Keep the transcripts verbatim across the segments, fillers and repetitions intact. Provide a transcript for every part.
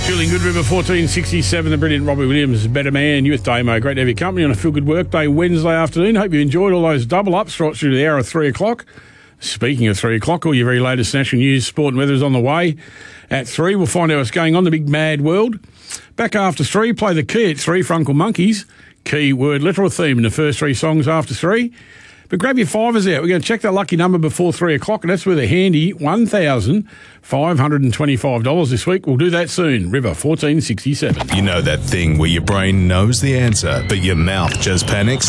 Feeling good, River fourteen sixty-seven, the brilliant Robbie Williams, Better Man, you with Damo. Great to have your company on a Feel Good Workday Wednesday afternoon. Hope you enjoyed all those double-ups right through to the hour of three o'clock. Speaking of three o'clock, all your very latest national news, sport and weather is on the way. At three, we'll find out what's going on, the big mad world. Back after three, play the key at three for Uncle Monkeys. Key, word, literal theme in the first three songs after three. But grab your fivers out. We're going to check that lucky number before three o'clock, and that's with a handy one thousand five hundred twenty-five dollars this week. We'll do that soon. River fourteen sixty-seven. You know that thing where your brain knows the answer, but your mouth just panics?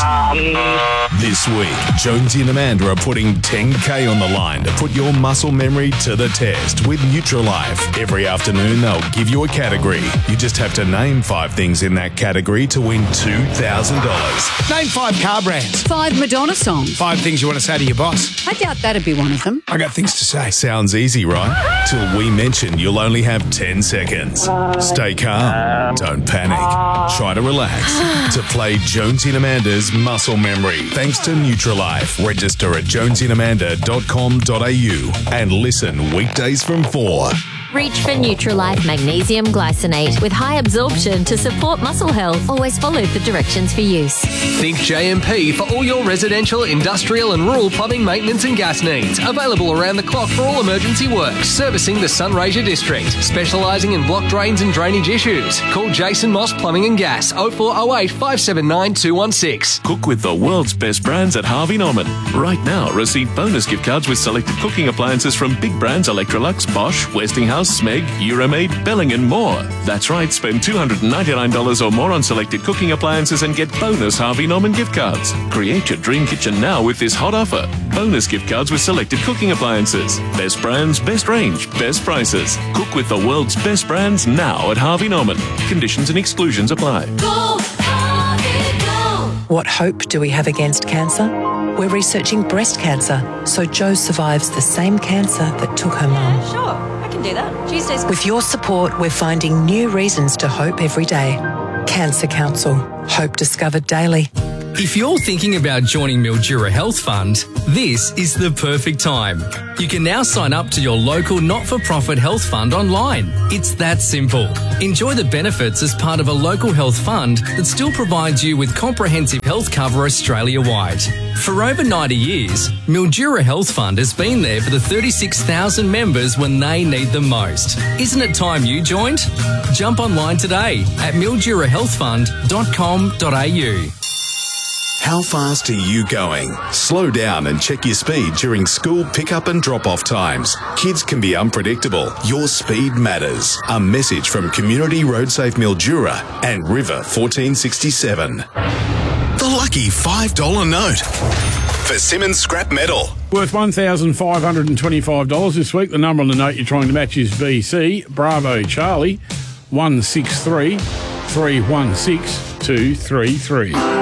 This week, Jonesy and Amanda are putting ten K on the line to put your muscle memory to the test with Nutrilife. Every afternoon, they'll give you a category. You just have to name five things in that category to win two thousand dollars. Name five car brands. Five Madonna songs. Five things you want to say to your boss. I doubt that'd be one of them. I got things to say. Sounds easy, right? Till we mention you'll only have ten seconds. Stay calm. Don't panic. Try to relax. To play Jonesy and Amanda's Muscle Memory. Thanks to Nutrilife. Register at jonesy and amanda dot com dot a u and listen weekdays from four. Reach for Nutrilife Magnesium Glycinate with high absorption to support muscle health. Always follow the directions for use. Think J M P for all your residential, industrial and rural plumbing maintenance and gas needs. Available around the clock for all emergency works. Servicing the Sunraysia District. Specialising in block drains and drainage issues. Call Jason Moss Plumbing and Gas oh four oh eight, five seven nine, two one six. Cook with the world's best brands at Harvey Norman. Right now, receive bonus gift cards with selected cooking appliances from big brands Electrolux, Bosch, Westinghouse, Smeg, Euromaid, Belling and more. That's right, spend two hundred ninety-nine dollars or more on selected cooking appliances and get bonus Harvey Norman gift cards. Create your dream kitchen now with this hot offer. Bonus gift cards with selected cooking appliances. Best brands, best range, best prices. Cook with the world's best brands now at Harvey Norman. Conditions and exclusions apply. Go, Harvey, go. What hope do we have against cancer? We're researching breast cancer, so Jo survives the same cancer that took her mum. Sure. Do that. Tuesdays. With your support, we're finding new reasons to hope every day. Cancer Council. Hope discovered daily. If you're thinking about joining Mildura Health Fund, this is the perfect time. You can now sign up to your local not-for-profit health fund online. It's that simple. Enjoy the benefits as part of a local health fund that still provides you with comprehensive health cover Australia-wide. For over ninety years, Mildura Health Fund has been there for the thirty-six thousand members when they need them most. Isn't it time you joined? Jump online today at mildura health fund dot com dot a u. How fast are you going? Slow down and check your speed during school pickup and drop-off times. Kids can be unpredictable. Your speed matters. A message from Community Road Safe Mildura and River fourteen sixty-seven. The lucky five dollar note for Simmons Scrap Metal. Worth one thousand five hundred twenty-five dollars this week. The number on the note you're trying to match is B C. Bravo Charlie, one six three, three one six, two three three.